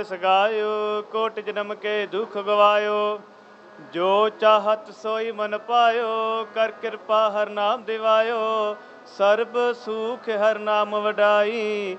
ਸਗਾਇਓ ਕੋਟ ਜਨਮ ਕੇ ਦੁਖ ਗਵਾਇਓ। ਜੋ ਚਾਹਤ ਸੋਈ ਮਨ ਪਾਇਓ ਕਰ ਕਿਰਪਾ ਹਰ ਨਾਮ ਦਿਵਾਇਓ। ਸਰਬ ਸੁਖ ਹਰ ਨਾਮ ਵਡਾਈ